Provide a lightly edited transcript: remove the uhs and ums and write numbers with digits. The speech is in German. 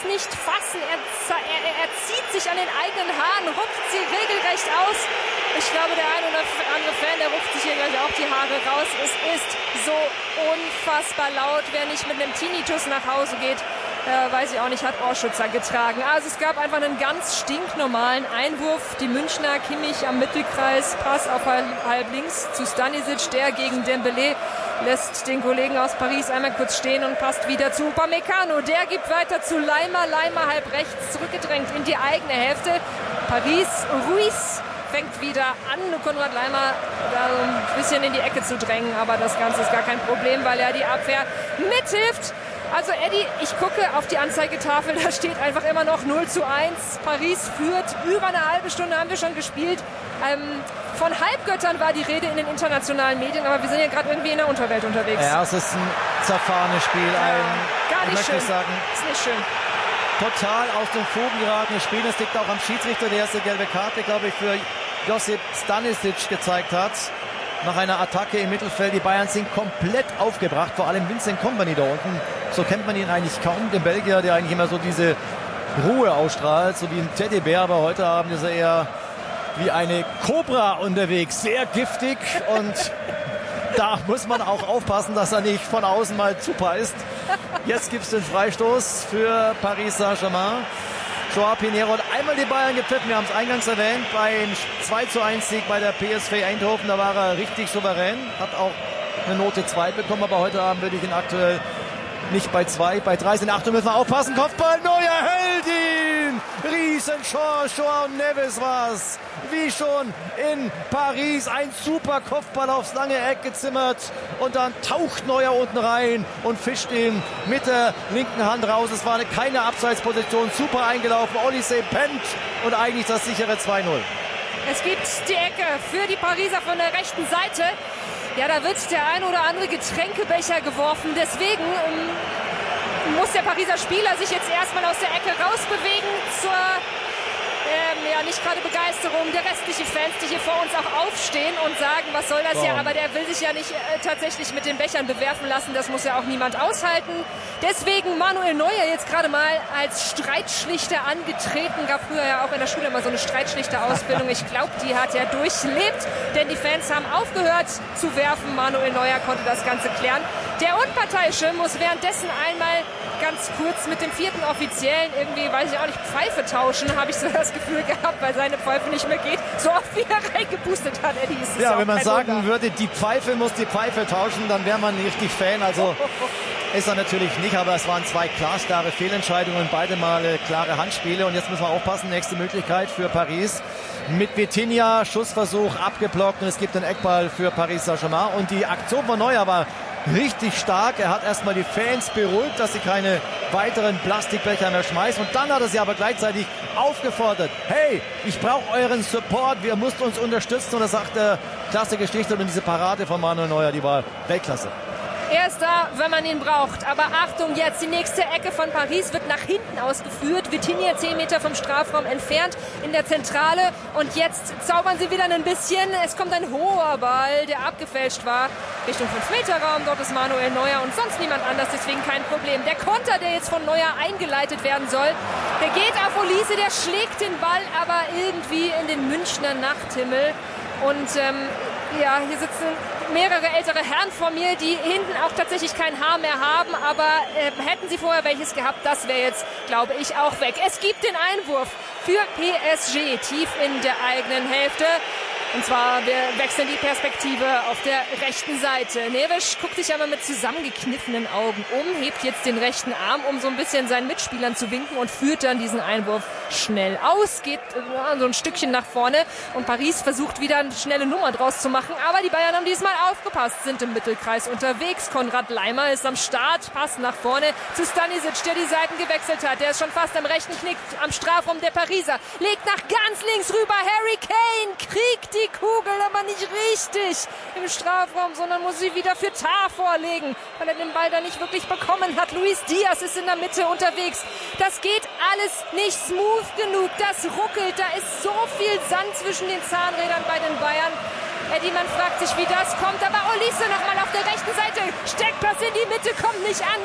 nicht fassen. Er zieht sich an den eigenen Haaren, rupft sie regelrecht aus. Ich glaube, der ein oder andere Fan, der rupft sich hier gleich auch die Haare raus. Es ist so unfassbar laut. Wer nicht mit einem Tinnitus nach Hause geht, weiß ich auch nicht, hat Ohrschützer getragen. Also es gab einfach einen ganz stinknormalen Einwurf. Die Münchner, Kimmich am Mittelkreis, Pass auf halb links zu Stanisic, der gegen Dembélé lässt den Kollegen aus Paris einmal kurz stehen und passt wieder zu Upamecano. Der gibt weiter zu Leimer. Leimer halb rechts zurückgedrängt in die eigene Hälfte. Paris, Ruiz fängt wieder an, Konrad Leimer da so ein bisschen in die Ecke zu drängen. Aber das Ganze ist gar kein Problem, weil er die Abwehr mithilft. Also Eddie, ich gucke auf die Anzeigetafel, da steht einfach immer noch 0:1. Paris führt, über eine halbe Stunde haben wir schon gespielt. Von Halbgöttern war die Rede in den internationalen Medien, aber wir sind ja gerade irgendwie in der Unterwelt unterwegs. Ja, es ist ein zerfahrenes Spiel. Gar nicht schön. Sagen, ist nicht schön. Total aus dem Fugen geratenes Spiel. Das liegt auch am Schiedsrichter, der erste gelbe Karte, glaube ich, für Josip Stanisic gezeigt hat. Nach einer Attacke im Mittelfeld. Die Bayern sind komplett aufgebracht, vor allem Vincent Kompany da unten. So kennt man ihn eigentlich kaum, den Belgier, der eigentlich immer so diese Ruhe ausstrahlt, so wie ein Teddybär. Aber heute Abend ist er eher wie eine Kobra unterwegs, sehr giftig. Und da muss man auch aufpassen, dass er nicht von außen mal zubeißt. Jetzt gibt es den Freistoß für Paris Saint-Germain. Joao Pinheiro hat einmal die Bayern gepfiffen, wir haben es eingangs erwähnt, beim 2:1-Sieg bei der PSV Eindhoven, da war er richtig souverän, hat auch eine Note 2 bekommen, aber heute Abend würde ich ihn aktuell nicht bei 2, bei 3 sind 8, müssen wir aufpassen, Kopfball, neuer Heldin, Riesenchance, Joao Neves war's, wie schon in Paris, ein super Kopfball aufs lange Eck gezimmert und dann taucht Neuer unten rein und fischt ihn mit der linken Hand raus, es war keine Abseitsposition, super eingelaufen, Olise pennt und eigentlich das sichere 2:0. Es gibt die Ecke für die Pariser von der rechten Seite. Ja, da wird der ein oder andere Getränkebecher geworfen. Deswegen muss der Pariser Spieler sich jetzt erstmal aus der Ecke rausbewegen zur nicht gerade Begeisterung der restlichen Fans, die hier vor uns auch aufstehen und sagen, was soll das ja, aber der will sich ja nicht tatsächlich mit den Bechern bewerfen lassen, das muss ja auch niemand aushalten. Deswegen Manuel Neuer jetzt gerade mal als Streitschlichter angetreten, gab früher ja auch in der Schule immer so eine Streitschlichter-Ausbildung. Ich glaube, die hat er durchlebt, denn die Fans haben aufgehört zu werfen. Manuel Neuer konnte das Ganze klären. Der Unparteiische muss währenddessen einmal ganz kurz mit dem vierten Offiziellen irgendwie, weiß ich auch nicht, Pfeife tauschen, habe ich so das Gefühl gehabt, weil seine Pfeife nicht mehr geht. So oft wie er reingepustet hat, Eddie, ist es ja, auch wenn man sagen Wunder. würde, die Pfeife muss die Pfeife tauschen, dann wäre man richtig Fan. Also ist er natürlich nicht, aber es waren 2 glasklare Fehlentscheidungen, beide Male klare Handspiele. Und jetzt müssen wir aufpassen, nächste Möglichkeit für Paris. Mit Vitinha, Schussversuch abgeblockt und es gibt einen Eckball für Paris Saint-Germain. Und die Aktion von Neuer war richtig stark. Er hat erstmal die Fans beruhigt, dass sie keine weiteren Plastikbecher mehr schmeißen. Und dann hat er sie aber gleichzeitig aufgefordert. Hey, ich brauche euren Support. Wir müssen uns unterstützen. Und das sagt er, klasse Geschichte. Und diese Parade von Manuel Neuer, die war Weltklasse. Er ist da, wenn man ihn braucht. Aber Achtung, jetzt die nächste Ecke von Paris wird nach hinten ausgeführt. Vitinha 10 Meter vom Strafraum entfernt in der Zentrale. Und jetzt zaubern sie wieder ein bisschen. Es kommt ein hoher Ball, der abgefälscht war. Richtung 5-Meter-Raum. Dort ist Manuel Neuer und sonst niemand anders. Deswegen kein Problem. Der Konter, der jetzt von Neuer eingeleitet werden soll, der geht auf Olise. Der schlägt den Ball aber irgendwie in den Münchner Nachthimmel. Und hier sitzen mehrere ältere Herren vor mir, die hinten auch tatsächlich kein Haar mehr haben, aber hätten sie vorher welches gehabt, das wäre jetzt, glaube ich, auch weg. Es gibt den Einwurf für PSG tief in der eigenen Hälfte. Und zwar, wir wechseln die Perspektive auf der rechten Seite. Neves guckt sich aber mit zusammengekniffenen Augen um, hebt jetzt den rechten Arm, um so ein bisschen seinen Mitspielern zu winken und führt dann diesen Einwurf schnell aus, geht so ein Stückchen nach vorne und Paris versucht wieder eine schnelle Nummer draus zu machen, aber die Bayern haben diesmal aufgepasst, sind im Mittelkreis unterwegs. Konrad Leimer ist am Start, Pass nach vorne zu Stanisic, der die Seiten gewechselt hat. Der ist schon fast am rechten Knick am Strafraum der Pariser, legt nach ganz links rüber, Harry Kane kriegt die Kugel, aber nicht richtig im Strafraum, sondern muss sie wieder für Tar vorlegen, weil er den Ball da nicht wirklich bekommen hat. Luis Diaz ist in der Mitte unterwegs. Das geht alles nicht smooth genug. Das ruckelt. Da ist so viel Sand zwischen den Zahnrädern bei den Bayern. Eddie, man fragt sich, wie das kommt. Aber Olise nochmal auf der rechten Seite. Steckpass in die Mitte, kommt nicht an.